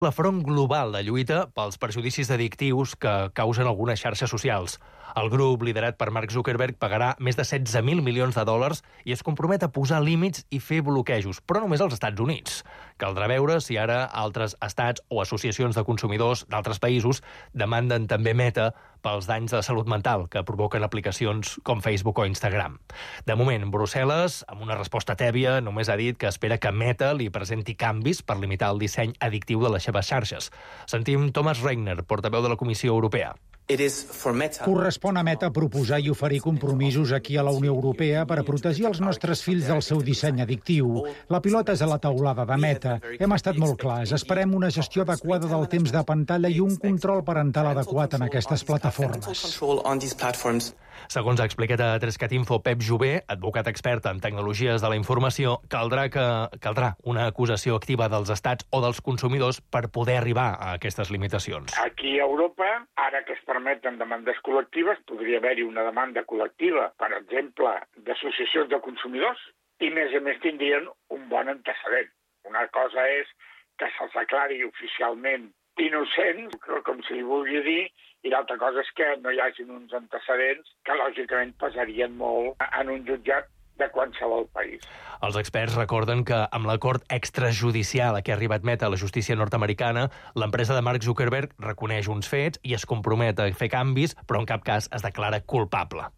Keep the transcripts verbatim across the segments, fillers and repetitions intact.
la front global de lluita pels perjudicis addictius que causen algunes xarxes socials. El grup, liderat per Mark Zuckerberg, pagarà més de setze mil milions de dòlars i es compromet a posar límits i fer bloquejos, però només als Estats Units. Caldrà veure si ara altres estats o associacions de consumidors d'altres països demanden també Meta pels danys de salut mental que provoquen aplicacions com Facebook o Instagram. De moment, Brussel·les, amb una resposta tèbia, només ha dit que espera que Meta li presenti canvis per limitar el disseny addictiu de les seves xarxes. Sentim Thomas Reigner, portaveu de la Comissió Europea. Correspon a Meta proposar i oferir compromisos aquí a la Unió Europea per a protegir els nostres fills del seu disseny addictiu. La pilota és a la taulada de Meta. Hem estat molt clars. Esperem una gestió adequada del temps de pantalla i un control parental adequat en aquestes plataformes. Segons ha explicat a Trescat Info Pep Jové, advocat expert en tecnologies de la informació, caldrà, que, caldrà una acusació activa dels estats o dels consumidors per poder arribar a aquestes limitacions. Aquí a Europa, ara que es permeten demandes col·lectives, podria haver-hi una demanda col·lectiva, per exemple, d'associacions de consumidors, i més a més tindrien un bon antecedent. Una cosa és que se'ls declari oficialment innocents, com se li vulgui dir, i l'altra cosa és que no hi hagin uns antecedents que lògicament pesarien molt en un jutjat de qualsevol país. Els experts recorden que amb l'acord extrajudicial a què ha arribat Meta a la justícia nord-americana, l'empresa de Mark Zuckerberg reconeix uns fets i es compromet a fer canvis, però en cap cas es declara culpable.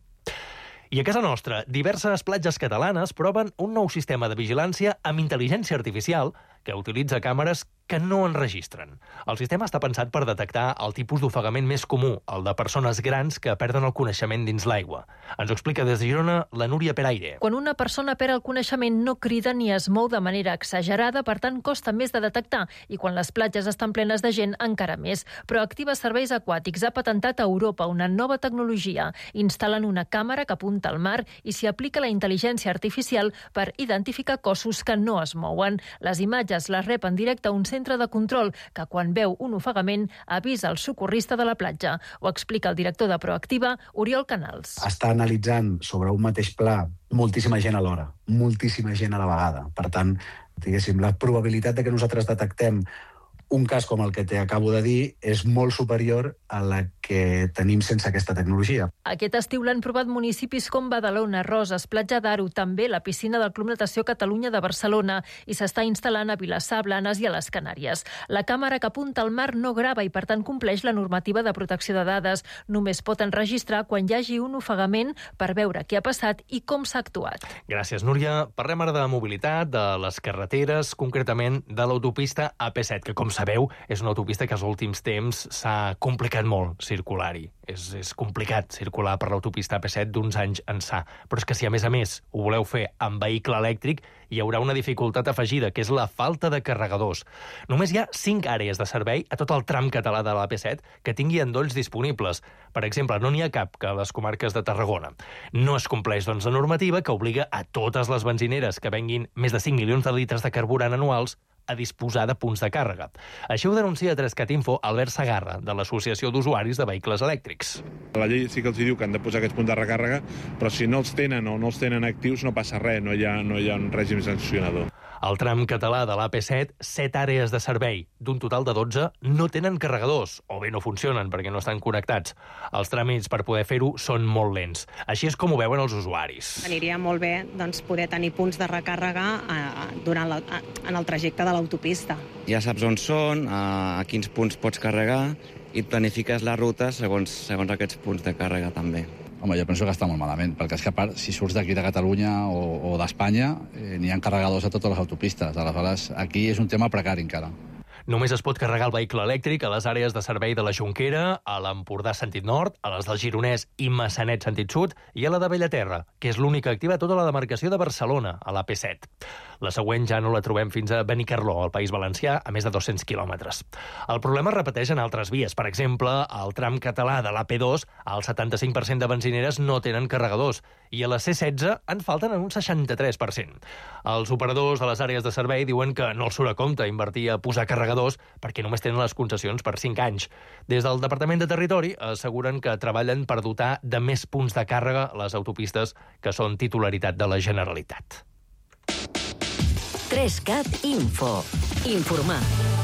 I a casa nostra, diverses platges catalanes proven un nou sistema de vigilància amb intel·ligència artificial que utilitza càmeres que no enregistren. El sistema està pensat per detectar el tipus d'ofegament més comú, el de persones grans que perden el coneixement dins l'aigua. Ens ho explica des de Girona la Núria Peraire. Quan una persona perd el coneixement no crida ni es mou de manera exagerada, per tant costa més de detectar, i quan les platges estan plenes de gent encara més. Però Activa Serveis Aquàtics ha patentat a Europa una nova tecnologia. Instal·len una càmera que apunta al mar i s'hi aplica la intel·ligència artificial per identificar cossos que no es mouen. Les imatges les rep en directe a un centre de control que, quan veu un ofegament, avisa el socorrista de la platja. Ho explica el director de Proactiva, Oriol Canals. Està analitzant sobre un mateix pla moltíssima gent alhora, moltíssima gent a la vegada. Per tant, diguéssim, la probabilitat de que nosaltres detectem un cas com el que t'acabo de dir és molt superior a la que tenim sense aquesta tecnologia. Aquest estiu l'han provat municipis com Badalona, Roses, Platja d'Aro, també la piscina del Club Natació Catalunya de Barcelona, i s'està instal·lant a Vilassar, Blanes i a les Canàries. La càmera que apunta al mar no grava i, per tant, compleix la normativa de protecció de dades. Només pot enregistrar quan hi hagi un ofegament per veure què ha passat i com s'ha actuat. Gràcies, Núria. Parlem ara de mobilitat, de les carreteres, concretament de l'autopista A P set, que, com sabeu, és una autopista que als últims temps s'ha complicat molt circular-hi. És, és complicat circular per l'autopista A P set d'uns anys ençà. Però és que si a més a més ho voleu fer amb vehicle elèctric, hi haurà una dificultat afegida, que és la falta de carregadors. Només hi ha cinc àrees de servei a tot el tram català de l'A P set que tingui endolls disponibles. Per exemple, no n'hi ha cap que a les comarques de Tarragona. No es compleix, doncs, la normativa que obliga a totes les benzineres que venguin més de cinc milions de litres de carburant anuals a disposar de punts de càrrega. Això ho denuncia a Trescat Info Albert Sagarra, de l'Associació d'Usuaris de Vehicles Elèctrics. La llei sí que els diu que han de posar aquests punts de recàrrega, però si no els tenen o no els tenen actius no passa res, no hi ha, no hi ha un règim sancionador. Al tram català de l'A P set, set àrees de servei, d'un total de dotze, no tenen carregadors, o bé no funcionen perquè no estan connectats. Els tràmits per poder fer-ho són molt lents. Així és com ho veuen els usuaris. Aniria molt bé doncs, poder tenir punts de recàrrega eh, durant la, en el trajecte de l'autopista. Ja saps on són, a quins punts pots carregar i planifiques la ruta segons, segons aquests punts de càrrega també. Home, jo penso que està molt malament, perquè és que a part, si surts d'aquí de Catalunya o, o d'Espanya, eh, n'hi ha carregadors a totes les autopistes. Aleshores, aquí és un tema precari encara. Només es pot carregar el vehicle elèctric a les àrees de servei de la Jonquera, a l'Empordà sentit nord, a les del Gironès i Massanet sentit sud i a la de Bellaterra, que és l'única activa a tota la demarcació de Barcelona, a l'A P set. La següent ja no la trobem fins a Benicarló, al País Valencià, a més de dos-cents quilòmetres. El problema es repeteix en altres vies. Per exemple, al tram català de l'A P dos, el setanta-cinc per cent de benzineres no tenen carregadors i a la C setze en falten en un seixanta-tres per cent. Els operadors de les àrees de servei diuen que no els surt a compte invertir a posar carregadors perquè només tenen les concessions per cinc anys. Des del Departament de Territori asseguren que treballen per dotar de més punts de càrrega les autopistes que són titularitat de la Generalitat. Trescat Info. Informar.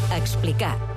Explicat.